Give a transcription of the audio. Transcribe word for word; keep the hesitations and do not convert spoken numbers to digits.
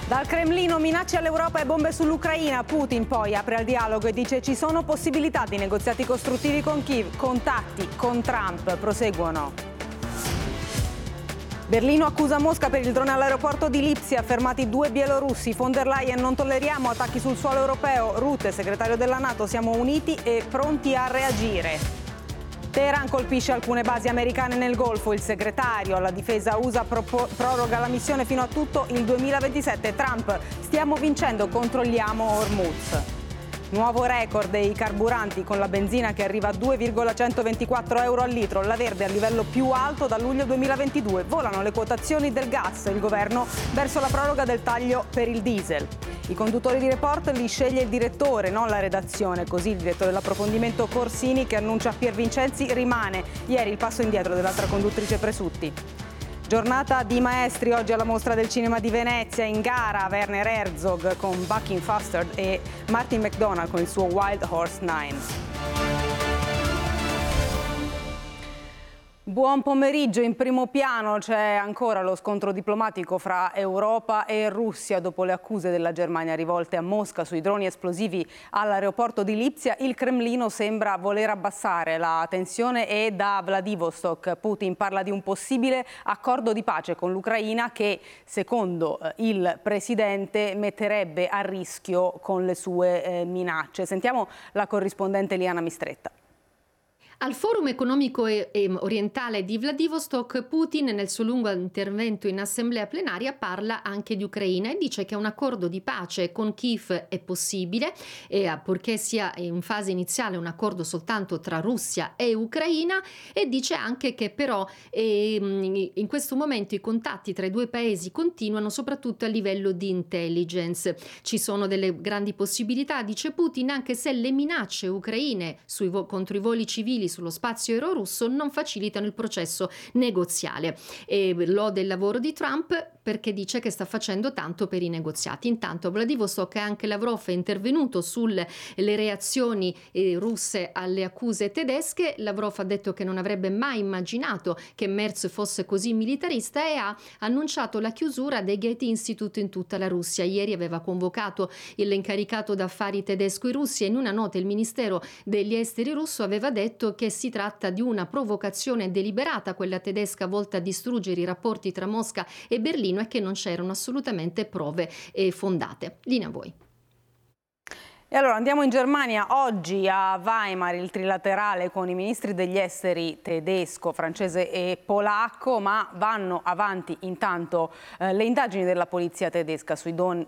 Dal Cremlino minacce all'Europa e bombe sull'Ucraina. Putin poi apre al dialogo e dice ci sono possibilità di negoziati costruttivi con Kiev. Contatti con Trump proseguono. Berlino accusa Mosca per il drone all'aeroporto di Lipsia, fermati due bielorussi. Von der Leyen: non tolleriamo attacchi sul suolo europeo. Rutte, segretario della NATO: siamo uniti e pronti a reagire. Teheran colpisce alcune basi americane nel Golfo. Il segretario alla difesa U S A propo- proroga la missione fino a tutto il duemilaventisette. Trump: stiamo vincendo, controlliamo Hormuz. Nuovo record dei carburanti, con la benzina che arriva a due virgola centoventiquattro euro al litro, la verde al livello più alto da luglio duemilaventidue. Volano le quotazioni del gas, il governo verso la proroga del taglio per il diesel. I conduttori di Report li sceglie il direttore, non la redazione, così il direttore dell'approfondimento Corsini, che annuncia Pier Vincenzi, rimane. Ieri il passo indietro dell'altra conduttrice Presutti. Giornata di maestri oggi alla Mostra del Cinema di Venezia. In gara Werner Herzog con Bucking Faster e Martin McDonagh con il suo Wild Horse nove. Buon pomeriggio. In primo piano c'è ancora lo scontro diplomatico fra Europa e Russia dopo le accuse della Germania rivolte a Mosca sui droni esplosivi all'aeroporto di Lipsia. Il Cremlino sembra voler abbassare la tensione e da Vladivostok Putin parla di un possibile accordo di pace con l'Ucraina che, secondo il presidente, metterebbe a rischio con le sue eh, minacce. Sentiamo la corrispondente Liana Mistretta. Al Forum economico e, e orientale di Vladivostok, Putin nel suo lungo intervento in assemblea plenaria parla anche di Ucraina e dice che un accordo di pace con Kiev è possibile, e purché sia in fase iniziale un accordo soltanto tra Russia e Ucraina, e dice anche che però eh, in questo momento i contatti tra i due paesi continuano soprattutto a livello di intelligence. Ci sono delle grandi possibilità, dice Putin, anche se le minacce ucraine sui vo- contro i voli civili sullo spazio aereo russo non facilitano il processo negoziale. E lode il lavoro di Trump perché dice che sta facendo tanto per i negoziati. Intanto a Vladivostok anche Lavrov è intervenuto sulle le reazioni eh, russe alle accuse tedesche. Lavrov ha detto che non avrebbe mai immaginato che Merz fosse così militarista e ha annunciato la chiusura dei Goethe Institute in tutta la Russia. Ieri aveva convocato l'incaricato d'affari tedesco in Russia e in una nota il Ministero degli Esteri russo aveva detto che si tratta di una provocazione deliberata, quella tedesca, volta a distruggere i rapporti tra Mosca e Berlino, e che non c'erano assolutamente prove eh, fondate. Linea a voi. E allora andiamo in Germania. Oggi a Weimar il trilaterale con i ministri degli esteri tedesco, francese e polacco, ma vanno avanti intanto eh, le indagini della polizia tedesca sui, don,